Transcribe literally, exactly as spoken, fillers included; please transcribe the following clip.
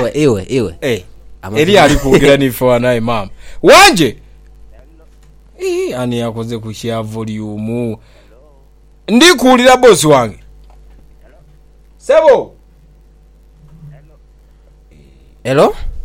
iwe iwe iwe eh eri alikugira nifo naye mama wanje eh ani yakoze kushia volume ndikuulira boss wange sebo hello